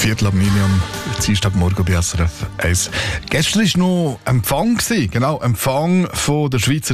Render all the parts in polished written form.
Viertel ab 9 am Dienstagmorgen bei SRF 1. Gestern war noch Empfang, Empfang von der Schweizer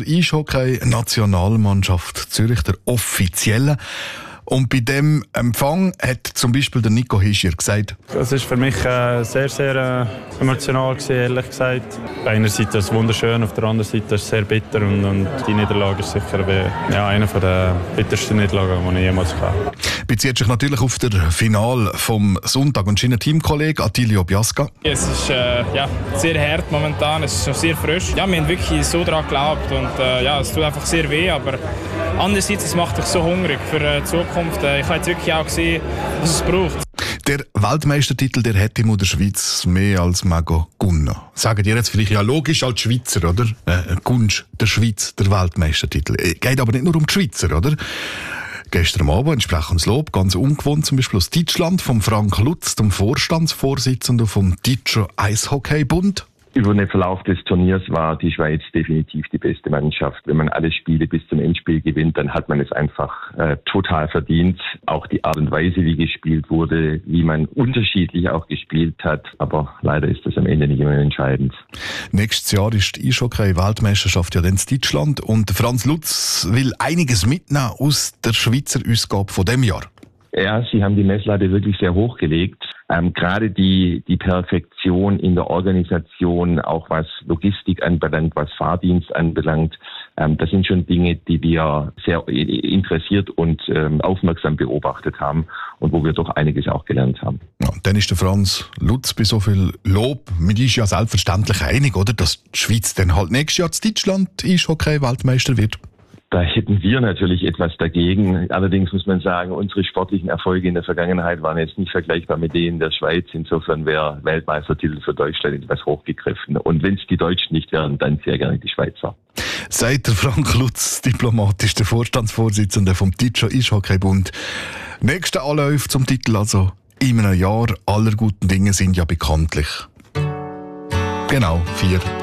Eishockey-Nationalmannschaft Zürich, der offiziellen. Und bei dem Empfang hat zum Beispiel der Nico Hischier gesagt: Es war für mich sehr, sehr emotional gewesen, ehrlich gesagt. Einerseits ist es wunderschön, auf der anderen Seite ist es sehr bitter und die Niederlage ist sicher eine der bittersten Niederlagen, die ich jemals hatte. Bezieht sich natürlich auf das Finale vom Sonntag und sein Teamkollege Attilio Biasca. Es ist sehr hart momentan, es ist noch sehr frisch. Ja, wir haben wirklich so daran geglaubt und es tut einfach sehr weh, aber andererseits es macht dich so hungrig für die Zukunft. Ich habe jetzt wirklich auch gesehen, was es braucht. Der Weltmeistertitel, der hätte in der Schweiz mehr als mega gewonnen. Sagen ihr jetzt vielleicht, ja logisch als Schweizer, oder? Gunst der Schweiz, der Weltmeistertitel. Geht aber nicht nur um die Schweizer, oder? Gestern Abend entsprechendes Lob, ganz ungewohnt, zum Beispiel aus Deutschland, von Frank Lutz, dem Vorstandsvorsitzenden vom Deutschen Eishockeybund. Über den Verlauf des Turniers war die Schweiz definitiv die beste Mannschaft. Wenn man alle Spiele bis zum Endspiel gewinnt, dann hat man es einfach total verdient. Auch die Art und Weise, wie gespielt wurde, wie man unterschiedlich auch gespielt hat. Aber leider ist das am Ende nicht immer entscheidend. Nächstes Jahr ist die Eishockey-Weltmeisterschaft ja dann in Deutschland. Und Franz Lutz will einiges mitnehmen aus der Schweizer Ausgabe von diesem Jahr. Ja, Sie haben die Messlatte wirklich sehr hoch gelegt. Gerade die Perfektion in der Organisation, auch was Logistik anbelangt, was Fahrdienst anbelangt, das sind schon Dinge, die wir sehr interessiert und aufmerksam beobachtet haben und wo wir doch einiges auch gelernt haben. Ja, dann ist der Franz Lutz bei so viel Lob mit uns ja selbstverständlich einig, oder? Dass die Schweiz dann halt nächstes Jahr in Deutschland Eishockey-Weltmeister wird. Da hätten wir natürlich etwas dagegen. Allerdings muss man sagen, unsere sportlichen Erfolge in der Vergangenheit waren jetzt nicht vergleichbar mit denen der Schweiz. Insofern wäre Weltmeistertitel für Deutschland etwas hochgegriffen. Und wenn es die Deutschen nicht wären, dann sehr gerne die Schweizer. Sagt der Frank Lutz, diplomatisch der Vorstandsvorsitzende vom Deutschen Eishockeybund. Nächster Anlauf zum Titel, also in einem Jahr aller guten Dinge sind ja bekanntlich. Genau, 4.